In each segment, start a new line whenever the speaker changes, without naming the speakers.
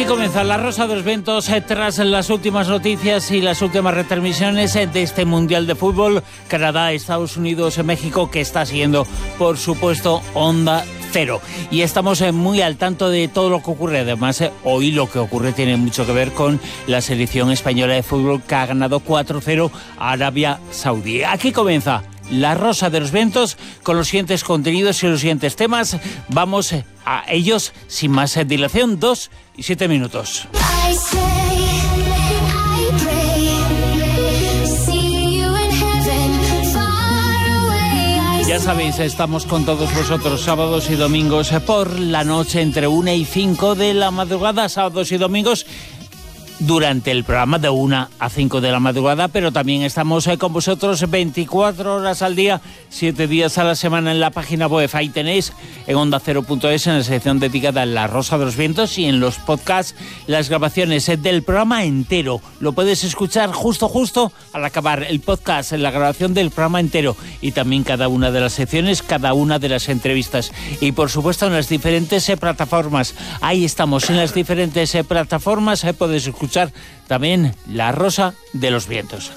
comienza La Rosa de los Vientos tras las últimas noticias y las últimas retransmisiones de este Mundial de Fútbol, Canadá, Estados Unidos, México, que está siguiendo, por supuesto, Onda Cero. Y estamos muy al tanto de todo lo que ocurre. Además, hoy lo que ocurre tiene mucho que ver con la selección española de fútbol que ha ganado 4-0 a Arabia Saudí. Aquí comienza La Rosa de los Vientos con los siguientes contenidos y los siguientes temas. Vamos a ellos sin más dilación. 2 y 7 minutos. Ya sabéis, estamos con todos vosotros sábados y domingos por la noche entre 1 y 5 de la madrugada, sábados y domingos, durante el programa de 1 a 5 de la madrugada, pero también estamos con vosotros 24 horas al día, 7 días a la semana en la página web. Ahí tenéis en ondacero.es, en la sección dedicada a La Rosa de los Vientos, y en los podcasts las grabaciones del programa entero. Lo puedes escuchar justo al acabar el podcast, en la grabación del programa entero, y también cada una de las secciones, cada una de las entrevistas. Y por supuesto en las diferentes plataformas. Ahí estamos, en las diferentes plataformas podéis escuchar también La Rosa de los Vientos.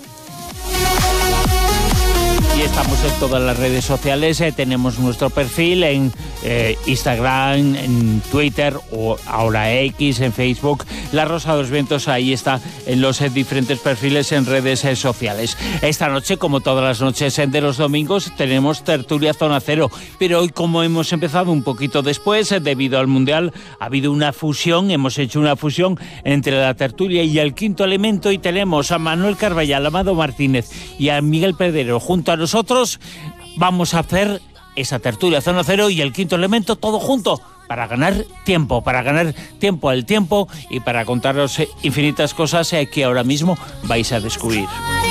Y estamos en todas las redes sociales, tenemos nuestro perfil en Instagram, en Twitter o ahora X, en Facebook. La Rosa de los Vientos, ahí está en los diferentes perfiles en redes sociales. Esta noche, como todas las noches de los domingos, tenemos tertulia Zona Cero, pero hoy, como hemos empezado un poquito después, debido al Mundial, ha habido una fusión, hemos hecho una fusión entre la tertulia y el Quinto Elemento, y tenemos a Manuel Carballal, a Amado Martínez y a Miguel Pedrero junto a nosotros. Vamos a hacer esa tertulia Zona Cero y el Quinto Elemento todo junto para ganar tiempo al tiempo y para contaros infinitas cosas que ahora mismo vais a descubrir.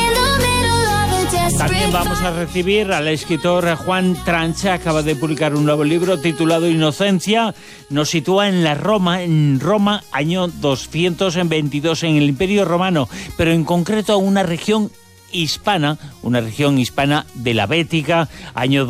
También vamos a recibir al escritor Juan Trancha. Acaba de publicar un nuevo libro titulado Inocencia. Nos sitúa en Roma, año 222, en el Imperio Romano, pero en concreto una región hispana de la Bética, año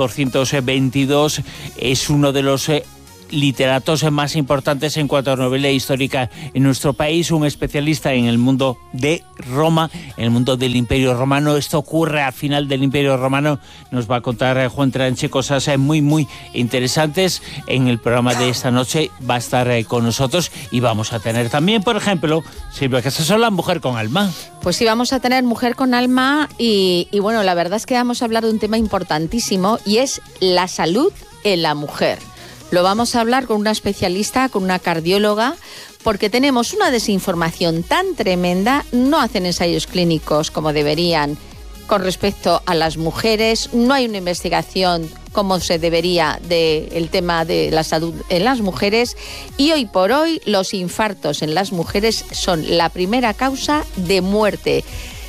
222. Es uno de los literatos más importantes en cuanto a novela histórica en nuestro país, un especialista en el mundo de Roma, en el mundo del Imperio Romano. Esto ocurre al final del Imperio Romano. Nos va a contar Juan Tranche cosas muy interesantes. En el programa de esta noche va a estar con nosotros, y vamos a tener también, por ejemplo, Silvia Casasola, Mujer con Alma.
Pues sí, vamos a tener Mujer con Alma y bueno, la verdad es que vamos a hablar de un tema importantísimo, y es la salud en la mujer. Lo vamos a hablar con una especialista, con una cardióloga, porque tenemos una desinformación tan tremenda. No hacen ensayos clínicos como deberían con respecto a las mujeres, no hay una investigación como se debería del tema de la salud en las mujeres, y hoy por hoy los infartos en las mujeres son la primera causa de muerte.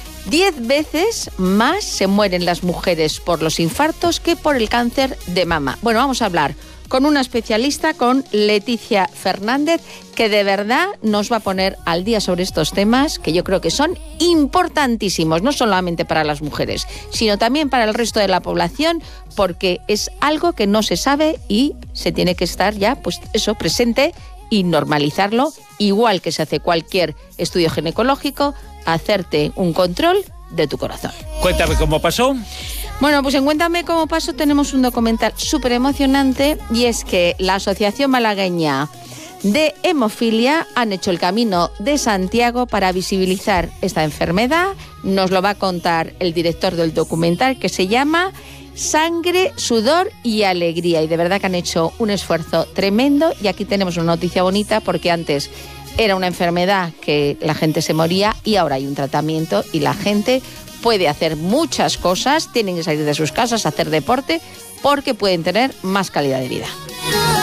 10 veces más se mueren las mujeres por los infartos que por el cáncer de mama. Bueno, vamos a hablar con una especialista, con Leticia Fernández, que de verdad nos va a poner al día sobre estos temas que yo creo que son importantísimos, no solamente para las mujeres, sino también para el resto de la población, porque es algo que no se sabe y se tiene que estar ya, pues eso, presente y normalizarlo, igual que se hace cualquier estudio ginecológico, hacerte un control de tu corazón.
Cuéntame cómo pasó.
Bueno, pues en Cuéntame cómo pasó tenemos un documental súper emocionante, y es que la Asociación Malagueña de Hemofilia han hecho el Camino de Santiago para visibilizar esta enfermedad. Nos lo va a contar el director del documental, que se llama Sangre, Sudor y Alegría, y de verdad que han hecho un esfuerzo tremendo. Y aquí tenemos una noticia bonita, porque antes era una enfermedad que la gente se moría, y ahora hay un tratamiento y la gente puede hacer muchas cosas, tienen que salir de sus casas, hacer deporte, porque pueden tener más calidad de vida.